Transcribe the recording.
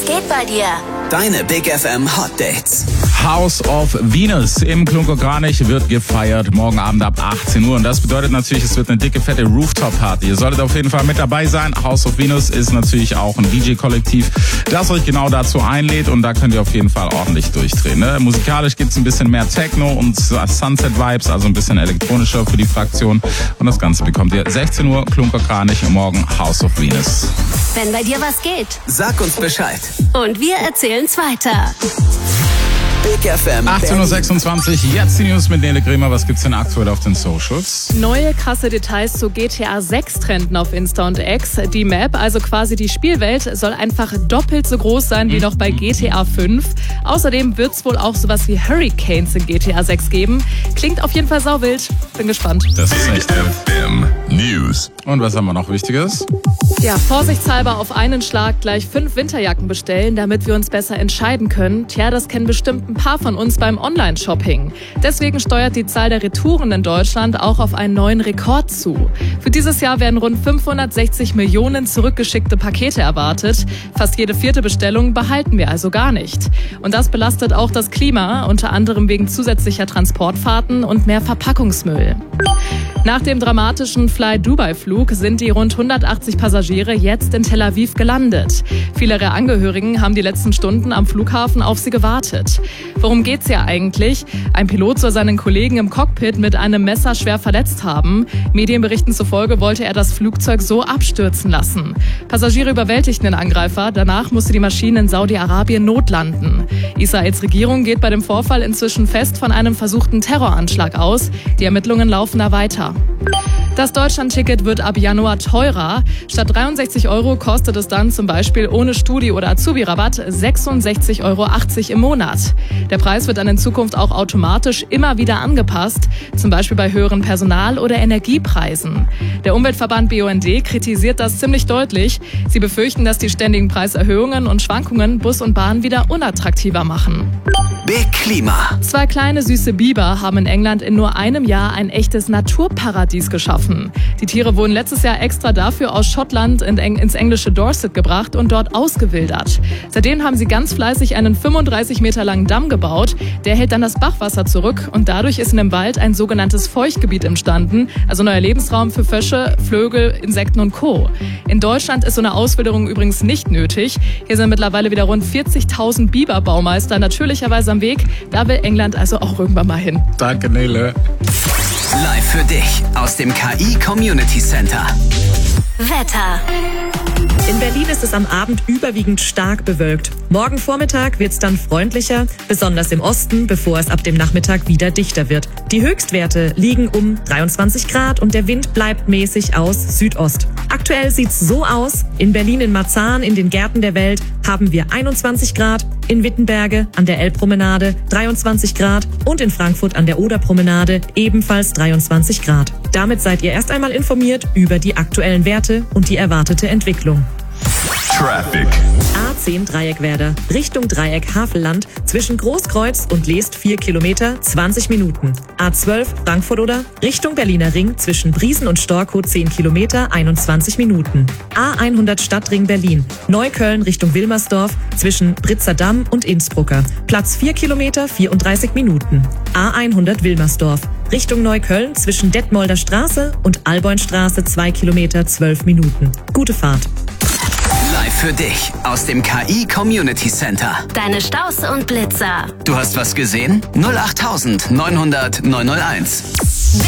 geht bei dir? Deine Big FM Hot Dates. House of Venus im Klunkerkranich wird gefeiert, morgen Abend ab 18 Uhr. Und das bedeutet natürlich, es wird eine dicke, fette Rooftop-Party. Ihr solltet auf jeden Fall mit dabei sein. House of Venus ist natürlich auch ein DJ-Kollektiv, das euch genau dazu einlädt. Und da könnt ihr auf jeden Fall ordentlich durchdrehen. Ne? Musikalisch gibt's ein bisschen mehr Techno und Sunset-Vibes, also ein bisschen elektronischer für die Fraktion. Und das Ganze bekommt ihr 16 Uhr, Klunkerkranich, morgen House of Venus. Wenn bei dir was geht. Sag uns Bescheid. Und wir erzählen's weiter. Big FM. 18.26 Uhr, jetzt die News mit Nele Kremer. Was gibt's denn aktuell auf den Socials? Neue krasse Details zu GTA 6 trenden auf Insta und X. Die Map, also quasi die Spielwelt, soll einfach doppelt so groß sein wie noch bei GTA 5. Außerdem wird's wohl auch sowas wie Hurricanes in GTA 6 geben. Klingt auf jeden Fall sauwild. Bin gespannt. Das ist echt Big FM News. Und was haben wir noch Wichtiges? Ja, vorsichtshalber auf einen Schlag gleich 5 Winterjacken bestellen, damit wir uns besser entscheiden können. Tja, das kennen bestimmt ein paar von uns beim Online-Shopping. Deswegen steuert die Zahl der Retouren in Deutschland auch auf einen neuen Rekord zu. Für dieses Jahr werden rund 560 Millionen zurückgeschickte Pakete erwartet. Fast jede 4. Bestellung behalten wir also gar nicht. Und das belastet auch das Klima, unter anderem wegen zusätzlicher Transportfahrten und mehr Verpackungsmüll. Nach dem dramatischen Fly-Dubai-Flug sind die rund 180 Passagiere jetzt in Tel Aviv gelandet. Viele ihrer Angehörigen haben die letzten Stunden am Flughafen auf sie gewartet. Worum geht's hier eigentlich? Ein Pilot soll seinen Kollegen im Cockpit mit einem Messer schwer verletzt haben. Medienberichten zufolge wollte er das Flugzeug so abstürzen lassen. Passagiere überwältigten den Angreifer. Danach musste die Maschine in Saudi-Arabien notlanden. Israels Regierung geht bei dem Vorfall inzwischen fest von einem versuchten Terroranschlag aus. Die Ermittlungen laufen da weiter. Das Deutschlandticket wird ab Januar teurer. Statt 63 € kostet es dann zum Beispiel ohne Studi- oder Azubi-Rabatt 66,80 € im Monat. Der Preis wird dann in Zukunft auch automatisch immer wieder angepasst, zum Beispiel bei höheren Personal- oder Energiepreisen. Der Umweltverband BUND kritisiert das ziemlich deutlich. Sie befürchten, dass die ständigen Preiserhöhungen und Schwankungen Bus und Bahn wieder unattraktiver machen. Big Klima. 2 kleine süße Biber haben in England in nur einem Jahr ein echtes Naturparadies geschaffen. Die Tiere wurden letztes Jahr extra dafür aus Schottland ins englische Dorset gebracht und dort ausgewildert. Seitdem haben sie ganz fleißig einen 35 Meter langen Damm gebaut. Der hält dann das Bachwasser zurück und dadurch ist in dem Wald ein sogenanntes Feuchtgebiet entstanden, also neuer Lebensraum für Frösche, Vögel, Insekten und Co. In Deutschland ist so eine Auswilderung übrigens nicht nötig. Hier sind mittlerweile wieder rund 40.000 Biberbaumeister natürlicherweise am Weg. Da will England also auch irgendwann mal hin. Danke, Nele. Live für dich aus dem KI Community Center. Wetter. In Berlin ist es am Abend überwiegend stark bewölkt. Morgen Vormittag wird es dann freundlicher, besonders im Osten, bevor es ab dem Nachmittag wieder dichter wird. Die Höchstwerte liegen um 23 Grad und der Wind bleibt mäßig aus Südost. Aktuell sieht's so aus: in Berlin in Marzahn in den Gärten der Welt haben wir 21 Grad, in Wittenberge an der Elbpromenade 23 Grad und in Frankfurt an der Oderpromenade ebenfalls 23 Grad. Damit seid ihr erst einmal informiert über die aktuellen Werte und die erwartete Entwicklung. Traffic. A10 Dreieckwerder, Richtung Dreieck Havelland, zwischen Großkreuz und Leest 4 Kilometer, 20 Minuten. A12 Frankfurt-Oder, Richtung Berliner Ring, zwischen Briesen und Storkow 10 Kilometer, 21 Minuten. A100 Stadtring Berlin, Neukölln Richtung Wilmersdorf, zwischen Britzerdamm und Innsbrucker, Platz 4 Kilometer, 34 Minuten. A100 Wilmersdorf, Richtung Neukölln, zwischen Detmolder Straße und Alboinstraße 2 Kilometer, 12 Minuten. Gute Fahrt. Live für dich aus dem KI Community Center. Deine Staus und Blitzer. Du hast was gesehen? 08900 901.